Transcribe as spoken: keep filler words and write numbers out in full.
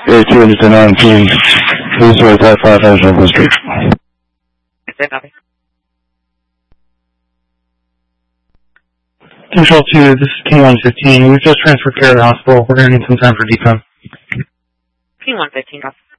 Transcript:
A two into nineteen, please wait at five National Street. Control two, this is King one fifteen. We've just transferred care to the hospital. We're going to need some time for decon. King one fifteen,